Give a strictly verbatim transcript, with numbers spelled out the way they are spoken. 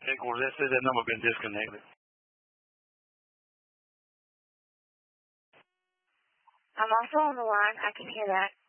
Headquarters, that says that number been disconnected. I'm also on the line. I can hear that.